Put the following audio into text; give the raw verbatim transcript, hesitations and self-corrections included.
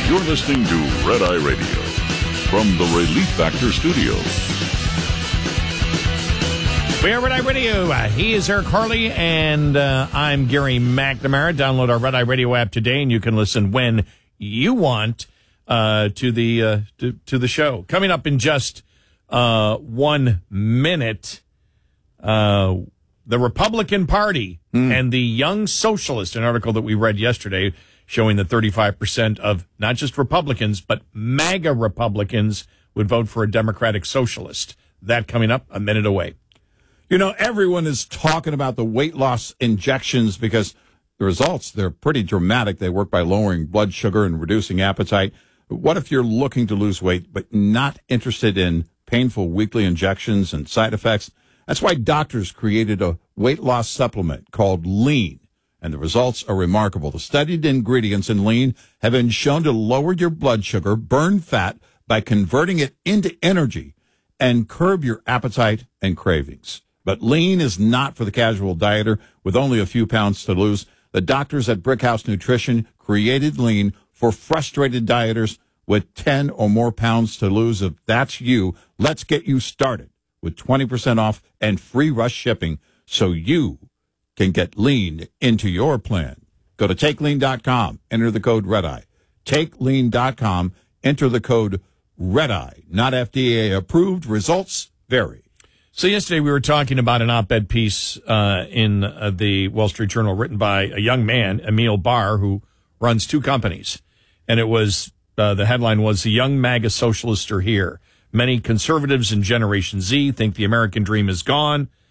You're listening to Red Eye Radio from the Relief Factor Studios. We are Red Eye Radio. Uh, he is Eric Harley, and uh, I'm Gary McNamara. Download our Red Eye Radio app today, and you can listen when you want uh, to the uh, to, to the show. Coming up in just uh, one minute, uh, the Republican Party mm. and the Young Socialist, an article that we read yesterday showing that thirty-five percent of not just Republicans, but MAGA Republicans would vote for a Democratic Socialist. That coming up a minute away. You know, everyone is talking about the weight loss injections because the results, they're pretty dramatic. They work by lowering blood sugar and reducing appetite. But what if you're looking to lose weight but not interested in painful weekly injections and side effects? That's why doctors created a weight loss supplement called Lean. And the results are remarkable. The studied ingredients in Lean have been shown to lower your blood sugar, burn fat by converting it into energy, and curb your appetite and cravings. But Lean is not for the casual dieter with only a few pounds to lose. The doctors at Brickhouse Nutrition created Lean for frustrated dieters with ten or more pounds to lose. If that's you, let's get you started with twenty percent off and free rush shipping so you can get Lean into your plan. Go to take lean dot com, enter the code REDEYE. take lean dot com, enter the code REDEYE. Not F D A approved. Results vary. So yesterday we were talking about an op-ed piece uh, in uh, the Wall Street Journal written by a young man, Emil Barr, who runs two companies. And it was, uh, the headline was, "The Young MAGA Socialists Are Here. Many conservatives in Generation Z think the American dream is gone.